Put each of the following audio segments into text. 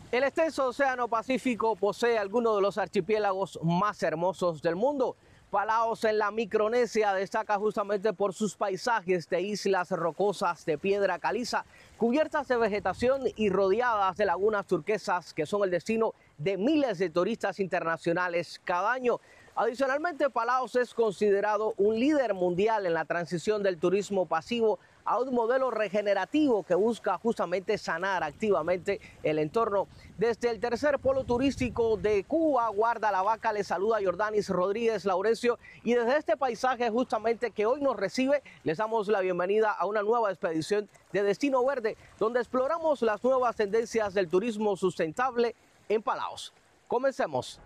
El extenso Océano Pacífico posee algunos de los archipiélagos más hermosos del mundo. Palaos en la Micronesia destaca justamente por sus paisajes de islas rocosas de piedra caliza, cubiertas de vegetación y rodeadas de lagunas turquesas que son el destino de miles de turistas internacionales cada año. Adicionalmente, Palaos es considerado un líder mundial en la transición del turismo pasivo a un modelo regenerativo que busca justamente sanar activamente el entorno. Desde el tercer polo turístico de Cuba, Guarda la Vaca, les saluda Jordanis Rodríguez Laurencio, y desde este paisaje justamente que hoy nos recibe, les damos la bienvenida a una nueva expedición de Destino Verde, donde exploramos las nuevas tendencias del turismo sustentable en Palaos. Comencemos.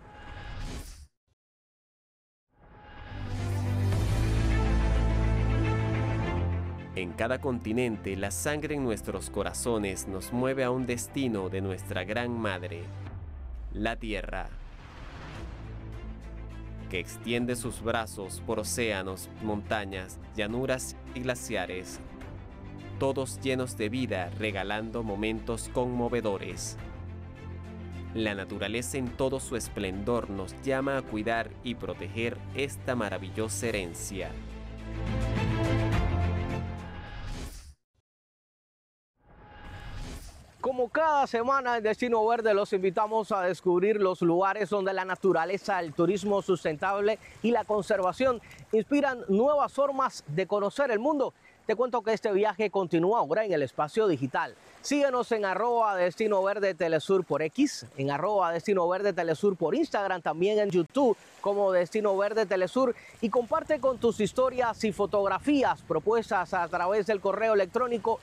En cada continente, la sangre en nuestros corazones nos mueve a un destino de nuestra gran madre, la Tierra, que extiende sus brazos por océanos, montañas, llanuras y glaciares, todos llenos de vida, regalando momentos conmovedores. La naturaleza en todo su esplendor nos llama a cuidar y proteger esta maravillosa herencia. Como cada semana en Destino Verde, los invitamos a descubrir los lugares donde la naturaleza, el turismo sustentable y la conservación inspiran nuevas formas de conocer el mundo. Te cuento que este viaje continúa ahora en el espacio digital. Síguenos en @Destino Verde Telesur por X, en @Destino Verde Telesur por Instagram, también en YouTube como Destino Verde Telesur, y comparte con tus historias y fotografías propuestas a través del correo electrónico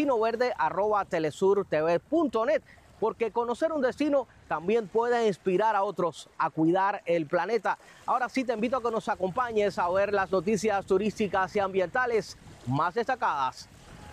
destinoverde@telesurtv.net, porque conocer un destino también puede inspirar a otros a cuidar el planeta. Ahora sí te invito a que nos acompañes a ver las noticias turísticas y ambientales más destacadas.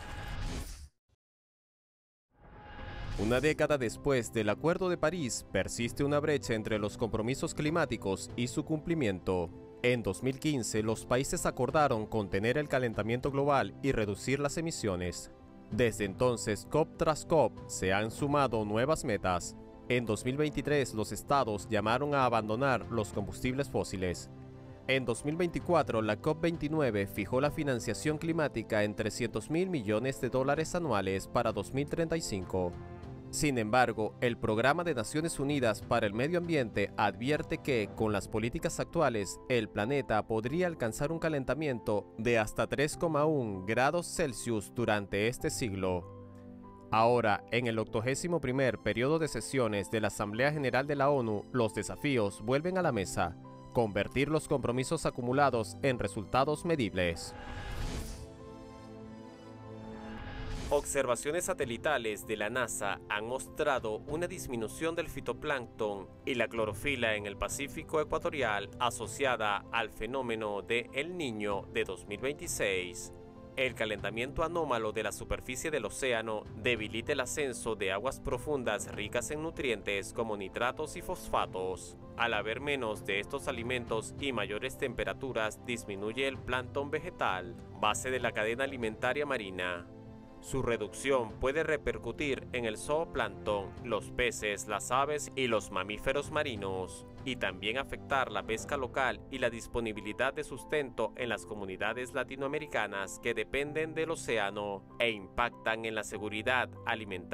Una década después del Acuerdo de París, persiste una brecha entre los compromisos climáticos y su cumplimiento. En 2015, los países acordaron contener el calentamiento global y reducir las emisiones. Desde entonces, COP tras COP, se han sumado nuevas metas. En 2023, los estados llamaron a abandonar los combustibles fósiles. En 2024, la COP29 fijó la financiación climática en $300.000 millones anuales para 2035. Sin embargo, el Programa de Naciones Unidas para el Medio Ambiente advierte que, con las políticas actuales, el planeta podría alcanzar un calentamiento de hasta 3,1 grados Celsius durante este siglo. Ahora, en el 81º periodo de sesiones de la Asamblea General de la ONU, los desafíos vuelven a la mesa: convertir los compromisos acumulados en resultados medibles. Observaciones satelitales de la NASA han mostrado una disminución del fitoplancton y la clorofila en el Pacífico ecuatorial asociada al fenómeno de El Niño de 2026. El calentamiento anómalo de la superficie del océano debilita el ascenso de aguas profundas ricas en nutrientes como nitratos y fosfatos. Al haber menos de estos alimentos y mayores temperaturas, disminuye el plancton vegetal, base de la cadena alimentaria marina. Su reducción puede repercutir en el zooplancton, los peces, las aves y los mamíferos marinos, y también afectar la pesca local y la disponibilidad de sustento en las comunidades latinoamericanas que dependen del océano e impactan en la seguridad alimentaria